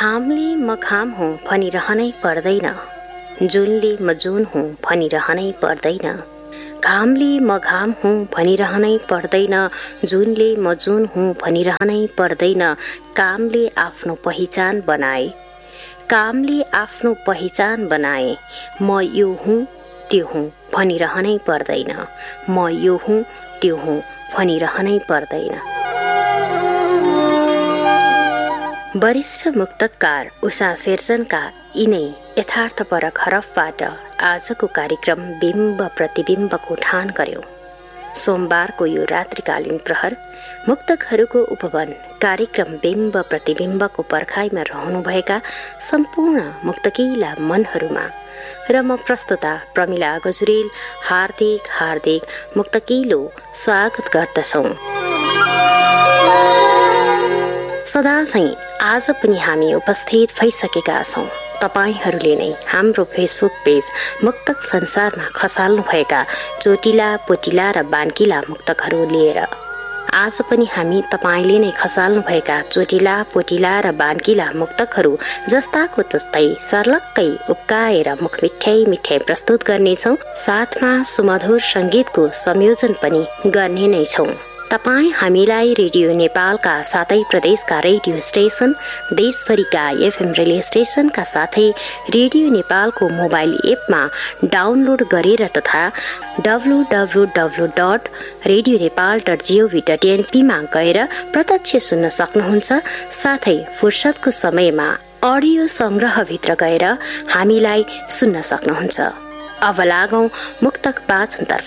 घामले म घाम हुँ भनिरहनै पर्दैन, जुनले म जुन हुँ भनिरहनै पर्दैन। घामले म घाम हुँ भनिरहनै पर्दैन, जुनले म जुन हुँ भनिरहनै पर्दैन। कामले आफ्नो पहिचान बनाए, कामले आफ्नो पहिचान बनाए। म यो हुँ त्यो हुँ भनिरहनै पर्दैन, म यो हुँ त्यो हुँ भनिरहनै पर्दैन। वरिष्ठ मुक्तकार उषा शेरचनका यिनै यथार्थपरक हरफबाट आजको कार्यक्रम बिम्ब प्रतिबिम्बको उठान गर्यो। सोमबारको यो रात्रिकालीन प्रहर मुक्तकहरूको उपवन कार्यक्रम बिम्ब प्रतिबिम्बको पर्खाइमा रहनुभएका सम्पूर्ण मुक्तकीला मनहरूमा र म प्रस्तुता प्रमिला गजुरेल हार्दिक हार्दिक मुक्तकीलो स्वागत गर्दछौँ। सदा चाहिँ आज पनि हामी उपस्थित भइसकेका छौँ। तपाईहरूले नै हाम्रो फेसबुक पेज मुक्तक संसारमा खसाल्नुभएका चोटिला पोटिला र बान्किला मुक्तकहरू लिएर आज पनि हामी तपाईँले नै खसाल्नुभएका चोटिला पोटिला र बान्किला मुक्तकहरू जस्ताको तस्तै सर्लक्कै उक्काएर मुख मिठ्याइ मिठ्याइ प्रस्तुत गर्नेछौँ। साथमा सुमधुर सङ्गीतको संयोजन पनि गर्ने नै छौँ। तपाईँ हामीलाई रेडियो नेपालका सातै प्रदेशका रेडियो स्टेशन, देशभरिका एफएम रेडियो स्टेशनका साथै रेडियो नेपालको मोबाइल एपमा डाउनलोड गरेर तथा www.radionepal.gov.np मा गएर प्रत्यक्ष सुन्न सक्नुहुन्छ। साथै फुर्सदको समयमा अडियो संग्रहभित्र गएर हामीलाई सुन्न सक्नुहुन्छ। अब लागौं मुक्तक वाचनतर्फ।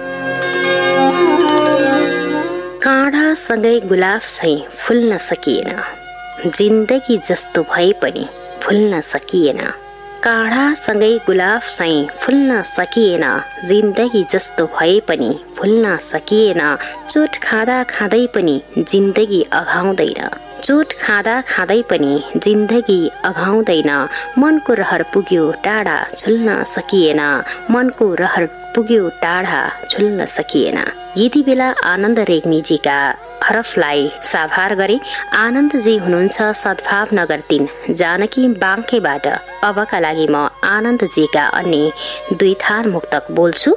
काँडासँगै गुलाब चाहिँ फुल्न सकिएन, जिन्दगी जस्तो भए पनि फुल्न सकिएन। काँडासँगै गुलाब चाहिँ फुल्न सकिएन, जिन्दगी जस्तो भए पनि फुल्न सकिएन। चोट खाँदा खाँदै पनि जिन्दगी अघाउँदैन, चोट खाँदा खाँदै पनि जिन्दगी अघाउँदैन। मनको रहर पुग्यो टाढा झुल्न सकिएन, मनको रहर पुग्यो टाढा झुल्न सकिएन। यति बेला आनन्द रेग्मीजीका हरफलाई साभार गरे। आनन्दजी हुनुहुन्छ सद्भाव नगर 3 जानकी बाङ्केबाट। अबका लागि म आनन्दजीका अन्य 2 थान मुक्तक बोल्छु।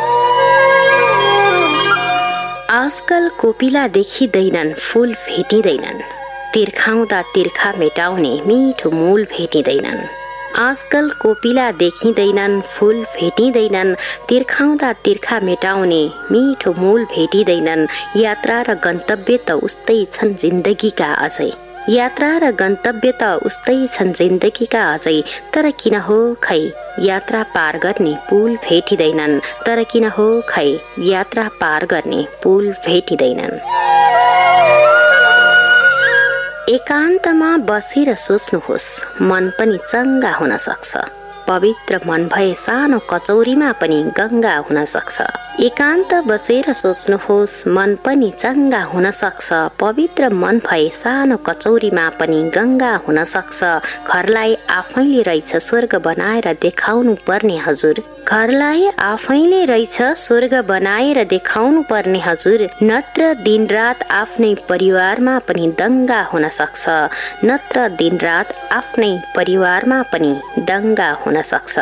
आजकल कोपिला देखिँदैनन्, फूल भेटिँदैनन्, तिर्खाउँदा तिर्खा मेटाउने मिठो मूल भेटिँदैनन्। आजकल कोपिला देखिँदैनन्, फूल भेटिँदैनन्, तिर्खाउँदा तिर्खा मेटाउने मिठो मूल भेटिँदैनन्। यात्रा र गन्तव्य त उस्तै छन् जिन्दगीका अझै, यात्रा र गन्तव्य त उस्तै छन् जिन्दगीका अझै। तर किन हो खै यात्रा पार गर्ने पुल भेटिँदैनन्, तर किन हो खै यात्रा पार गर्ने पुल भेटिँदैनन्। एकान्तमा बसेर सोच्नुहोस्, मन पनि चङ्गा हुन सक्छ। पवित्र मन भए सानो कचौरीमा पनि गङ्गा हुन सक्छ। एकान्त बसेर सोच्नुहोस्, मन पनि चङ्गा हुन सक्छ। पवित्र मन भए सानो कचौरीमा पनि गङ्गा हुन सक्छ। घरलाई आफैले रहेछ स्वर्ग बनाएर देखाउनु पर्ने हजुर, घरलाई आफैले रहेछ स्वर्ग बनाएर देखाउनु पर्ने हजुर। नत्र दिनरात आफ्नै परिवारमा पनि दङ्गा हुन सक्छ, नत्र दिनरात आफ्नै परिवारमा पनि दङ्गा हुन सक्छ।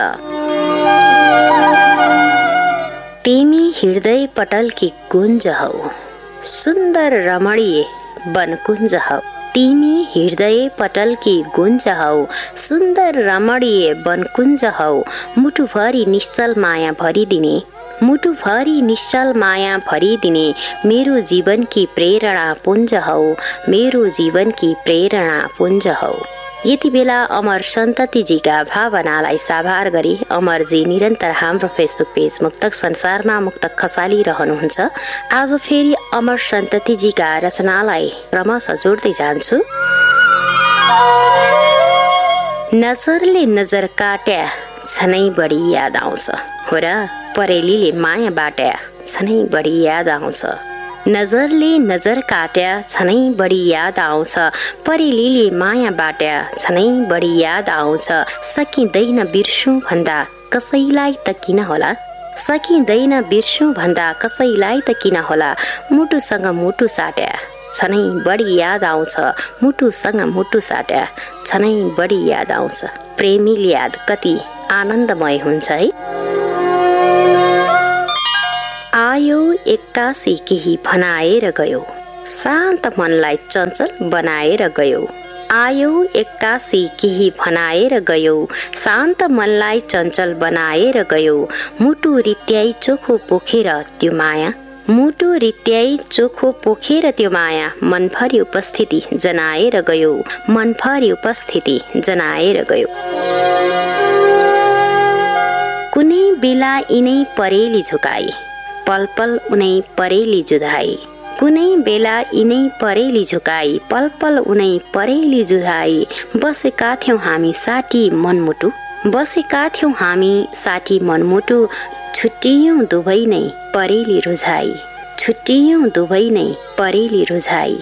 तिमी हृदय पटलकी गुन्ज हौ, सुन्दर रमणीय वनकुञ्ज हौ। तिमी हृदय पटलकी गुन्ज हौ, सुन्दर रमणीय वनकुञ्ज हौ। मुटुभरि निश्चल माया भरिदिने, मुटुभरि निश्चल माया भरिदिने मेरो जीवनकी प्रेरणा पुञ्ज हौ, मेरो जीवनकी प्रेरणा पुञ्ज हौ। यति बेला अमर सन्ततिजीका भावनालाई साभार गरी अमरजी निरन्तर हाम्रो फेसबुक पेज मुक्तक संसारमा मुक्तक खसालिरहनुहुन्छ। आज फेरि अमर सन्ततिजीका रचनालाई क्रमशः जोड्दै जान्छु। नजरले नजर काट्या छनै बढी याद आउँछ, हो र परेलीले माया बाट्या छनै बढी याद आउँछ। नजरले नजर काट्या छनै बढी याद आउँछ, परेलीले माया बाट्या छनै बढी याद आउँछ। सकिँदैन बिर्सौँ भन्दा कसैलाई त किन होला, सकिँदैन बिर्सौँ भन्दा कसैलाई त किन होला। मुटुसँग मुटु साट्या छनै बढी याद आउँछ मुटुसँग मुटु साट्या छनै बढी याद आउँछ प्रेमिल याद कति आनन्दमय हुन्छ है। आयो एक्कासी केही भनाएर गयो शान्त मनलाई चञ्चल बनाएर गयो। आयो एक्कासी केही भनाएर गयो शान्त मनलाई चञ्चल बनाएर गयो। मुटु रित्याई चोखो पोखेर त्यो माया मुटु रित्याई चोखो पोखेर त्यो माया मनभरि उपस्थिति जनाएर गयो मनभरि उपस्थिति जनाएर गयो। कुनै बेला यिनै परेली झुकाई पल पल उनै परेली जुधाई कुनै बेला यिनै परेली झुकाई पल पल उनै परेली जुधाई। बसेका थियौं हामी साटी मनमुटु बसेका थियौं हामी साटी मनमुटु छुट्टियौं दुवै नै परेली रुझाई छुट्टियौं दुवै नै परेली रुझाई।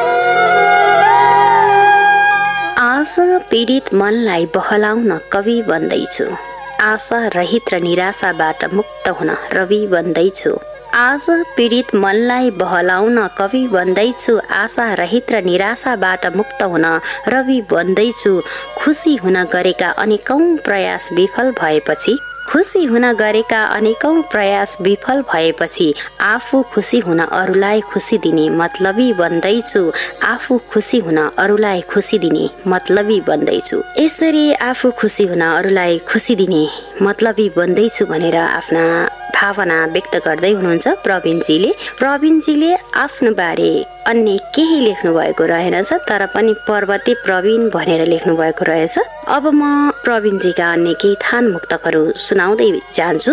आशा पीडित मनलाई बहलाउन कवि बन्दैछु आशा रहित र निराशाबाट मुक्त हुन रवि बन्दैछु। आज पीडित मनलाई बहलाउन कवि बन्दैछु आशा रहित र निराशाबाट मुक्त हुन रवि बन्दैछु। खुसी हुन गरेका अनेकौं प्रयास विफल भएपछि खुसी हुन गरेका अनेकौं प्रयास विफल भएपछि आफू खुसी हुन अरूलाई खुसी दिने मतलबी बन्दैछु आफू खुसी हुन अरूलाई खुसी दिने मतलबी बन्दैछु। यसरी आफू खुसी हुन अरूलाई खुसी दिने मतलबी बन्दैछु भनेर आफ्ना भावना व्यक्त गर्दै हुनुहुन्छ प्रवीणजीले आफ्नो बारे अन्य केही लेख्नु भएको रहेनछ तर पनि पर्वते प्रवीण भनेर लेख्नु भएको रहेछ। अब म प्रवीणजीका अन्य केही थान मुक्तकहरू सुनाउँदै जान्छु।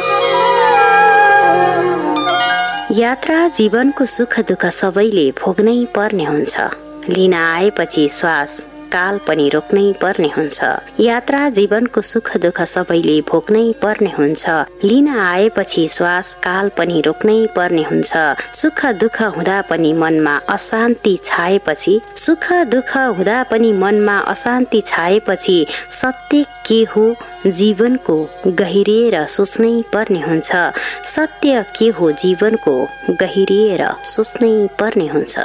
यात्रा जीवनको सुख दुःख सबैले भोग्नै पर्ने हुन्छ लिन आएपछि श्वास काल पनि रोक्नै पर्ने हुन्छ। यात्रा जीवनको सुख दुःख सबैले भोग्नै पर्ने हुन्छ लिन आएपछि श्वास काल पनि रोक्नै पर्ने हुन्छ। सुख दुःख हुँदा पनि मनमा अशान्ति छाएपछि सुख दुःख हुँदा पनि मनमा अशान्ति छाएपछि सत्य के हो जीवनको गहिरिएर सोच्नै पर्ने हुन्छ सत्य के हो जीवनको गहिरिएर सोच्नै पर्ने हुन्छ।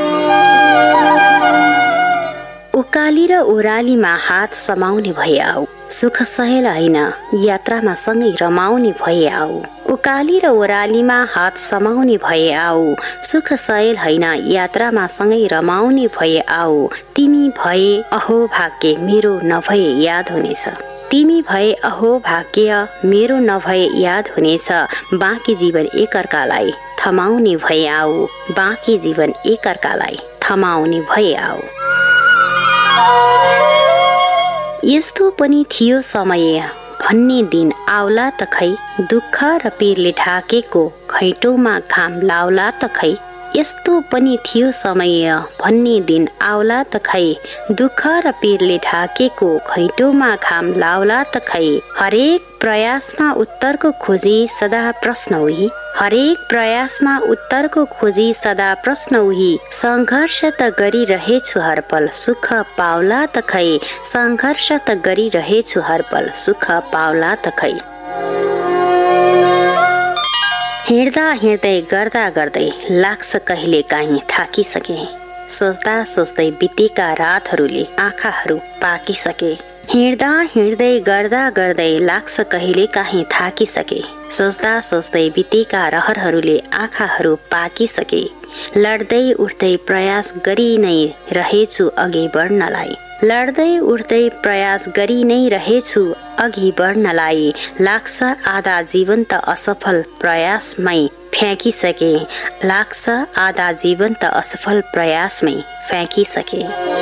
उकाली र ओह्रालीमा हात समाउने भए आऊ सुख सहेल होइन यात्रामा सँगै रमाउने भए आऊ उकाली र ओह्रालीमा हात समाउने भए आऊ सुख सहेल होइन यात्रामा सँगै रमाउने भए आऊ। तिमी भए अहो भाग्य मेरो नभए याद हुनेछ तिमी भए अहो भाग्य मेरो नभए याद हुनेछ। बाँकी जीवन एकअर्कालाई थमाउने भए आऊ बाँकी जीवन एकअर्कालाई थमाउने भए आऊ। यस्तो पनि थियो समय भन्ने दिन आउला त खै दुःख र पीरले ढाकेको खैटोमा घाम लाउला त खै यस्तो पनि थियो समय भन्ने दिन आउला त खै दुःख र पीरले ढाकेको खैटोमा घाम लाउला त खै। हरेक प्रयासमा उत्तरको खोजी सदा प्रश्न उही हरेक प्रयासमा उत्तरको खोजी सदा प्रश्न उही। संघर्ष त गरिरहेछु हरपल सुख पाउला त खै संघर्ष त गरिरहेछु हरपल सुख पाउला त खै। हिँड्दा हिँड्दै गर्दा गर्दै लाग्छ कहिले काहीँ थाकिसके सोच्दा सोच्दै बितेका रातहरूले आँखाहरू पाकिसके हिँड्दा हिँड्दै गर्दा गर्दै लाग्छ कहिले काहीँ थाकिसके सोच्दा सोच्दै बितेका रहरहरूले आँखाहरू पाकिसके। लड्दै उठ्दै प्रयास गरी नै रहेछु अघि बढ्नलाई लड्दै उठ्दै प्रयास गरी नै रहेछु अघि बढ्नलाई। लाग्छ आधा जीवन त असफल प्रयासमै फ्याँकिसके लाग्छ आधा जीवन त असफल प्रयासमै फ्याँकिसके।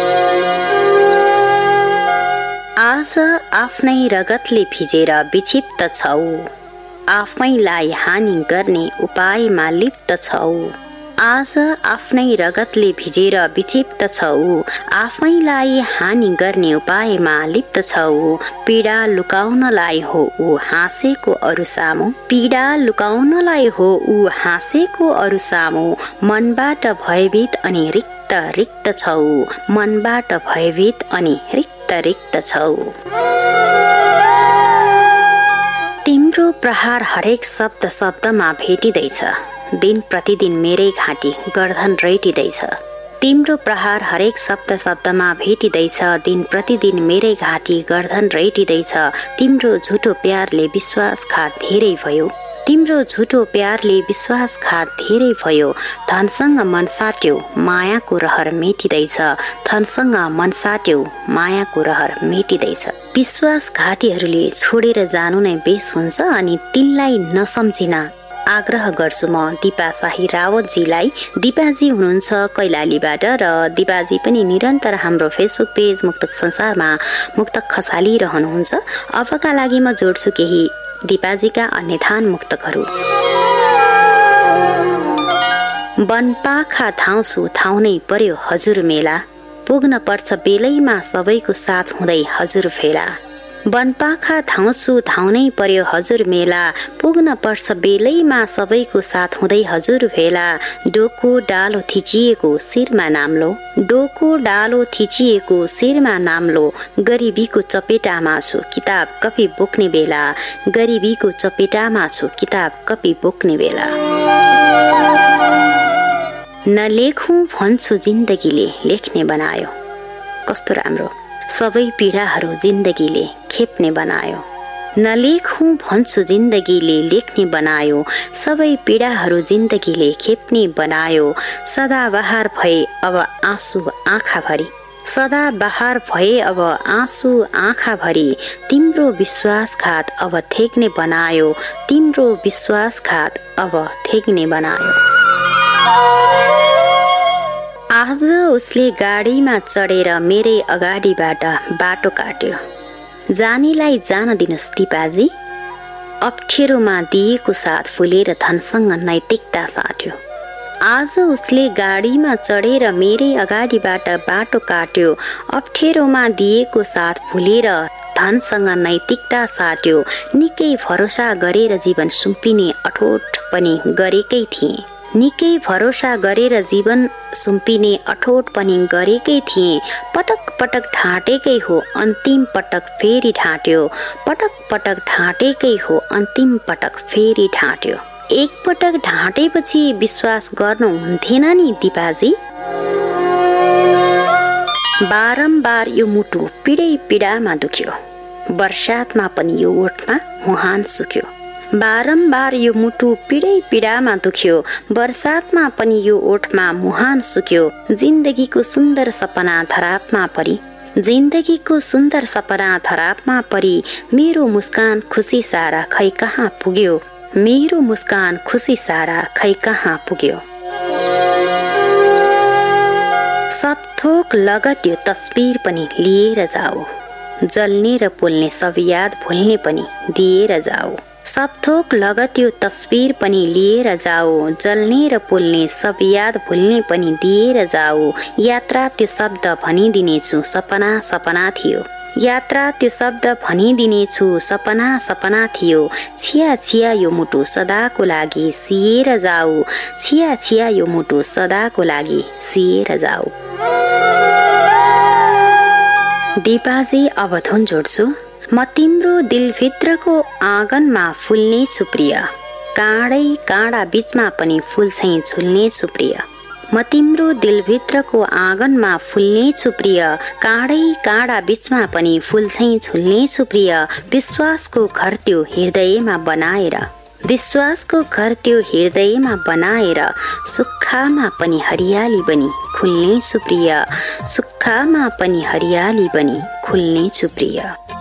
आज आफ्नै रगतले भिजेर विक्षिप्त छौ आफैलाई हानि गर्ने उपायमा लिप्त छौ आज आफ्नै रगतले भिजेर विक्षिप्त छौ आफैलाई हानि गर्ने उपायमा लिप्त छौ। पीडा लुकाउनलाई हो ऊ हाँसेको अरू सामु पीडा लुकाउनलाई हो ऊ हाँसेको अरू सामु मनबाट भयभीत अनि रिक्त रिक्त छौ मनबाट भयभीत अनि रिक्त रिक्त छौ। तिम्रो प्रहार हरेक शब्द शब्दमा भेटिँदैछ दिन प्रतिदिन मेरै घाँटी गर्दन रेटिँदैछ तिम्रो प्रहार हरेक शब्दमा भेटिँदैछ, दिन प्रतिदिन मेरै घाँटी गर्दन रेटिँदैछ। तिम्रो झुटो प्यारले विश्वासघात धेरै भयो, तिम्रो झुटो प्यारले विश्वासघात धेरै भयो। धनसँग मन साट्यो मायाको रहर मेटिँदैछ, धनसँग मन साट्यो मायाको रहर मेटिँदैछ। विश्वासघातीहरूले छोडेर जानु नै बेस हुन्छ अनि तिनलाई नसम्झिन आग्रह गर्छु म दिपा शाही रावतजीलाई। दिपाजी हुनुहुन्छ कैलालीबाट र दिपाजी पनि निरन्तर हाम्रो फेसबुक पेज मुक्तक संसारमा मुक्तक खसालिरहनुहुन्छ। अबका लागि म जोड्छु केही दिपाजीका अन्यथान मुक्तकहरू। वनपाखा धाउँछु थाउनै पर्यो हजुर मेला, पुग्न पर्छ बेलैमा सबैको साथ हुँदै हजुर फेला। वनपाखा धाउँछु धाउनै पर्यो हजुर मेला, पुग्न पर्छ बेलैमा सबैको साथ हुँदै हजुर भेला। डोको डालो थिचिएको शिरमा नाम्लो, डोको डालो थिचिएको शिरमा नाम्लो। गरिबीको चपेटामा छु किताब कपी बोक्ने बेला, गरिबीको चपेटामा छु किताब कपी बोक्ने बेला। नलेखौँ भन्छु जिन्दगीले लेख्ने बनायो, कस्तो राम्रो। सबै पीडाहरू जिन्दगीले खेप्ने बनायो। नलेखौँ भन्छु जिन्दगीले लेख्ने बनायो, सबै पीडाहरू जिन्दगीले खेप्ने बनायो। सदाबहार भए अब आँसु आँखाभरि, सदाबहार भए अब आँसु आँखाभरि। तिम्रो विश्वासघात अब थेग्ने बनायो, तिम्रो विश्वासघात अब थेग्ने बनायो। आज उसले गाडीमा चढेर मेरै अगाडिबाट बाटो काट्यो, जानीलाई जान दिनुस् दिपाजी। अप्ठ्यारोमा दिएको साथ फुलेर धनसँग नैतिकता साट्यो। आज उसले गाडीमा चढेर मेरै अगाडिबाट बाटो काट्यो, अप्ठ्यारोमा दिएको साथ फुलेर धनसँग नैतिकता साट्यो। निकै भरोसा गरेर जीवन सुम्पिने अठोट पनि गरेकै थिएँ, निकै भरोसा गरेर जीवन सुम्पिने अठोट पनि गरेकै थिएँ। पटक पटक ढाँटेकै हो अन्तिम पटक फेरि ढाँट्यो, पटक पटक ढाँटेकै हो अन्तिम पटक फेरि ढाँट्यो। एक पटक ढाँटेपछि विश्वास गर्नु हुन्थेन नि दिपाजी। बारम्बार यो मुटु पीडै पीडामा दुख्यो, बर्सातमा पनि यो ओठमा मुहान सुक्यो। बारम्बार यो मुटु पीडै पीडामा दुख्यो, बर्सातमा पनि यो ओठमा मुहान सुक्यो। जिन्दगीको सुन्दर सपना धरापमा परी, जिन्दगीको सुन्दर सपना धरापमा परी। मेरो मुस्कान खुसी सारा खै कहाँ पुग्यो, मेरो मुस्कान खुसी सारा खै कहाँ पुग्यो। सब थोक लगत यो तस्बिर पनि लिएर जाऊ, जल्ने र पोल्ने सब याद भुल्ने पनि दिएर जाऊ। सब थोक लगत यो तस्बिर पनि लिएर जाऊ, जल्ने र पोल्ने सब याद भुल्ने पनि दिएर जाऊ। यात्रा त्यो शब्द भनिदिनेछु सपना सपना थियो, यात्रा त्यो शब्द भनिदिनेछु सपना सपना थियो। छिया छिया यो मुटु सदाको लागि सिएर जाऊ, छिया छिया यो मुटु सदाको लागि सिएर जाऊ। दिपाजी अब धुन जोड्छु। म तिम्रो दिलभित्रको आँगनमा फुल्ने छु प्रिय, काँडै काँडा बीचमा पनि फुल चाहिँ झुल्ने छु प्रिय। म तिम्रो दिलभित्रको आँगनमा फुल्ने छु प्रिय, काँडै काँडा बीचमा पनि फुल चाहिँ झुल्ने छु प्रिय। विश्वासको घर त्यो हृदयमा बनाएर, विश्वासको घर त्यो हृदयमा बनाएर। सुक्खामा पनि हरियाली बनी खुल्ने छु प्रिय, सुक्खामा पनि हरियाली बनी खुल्ने छु प्रिय।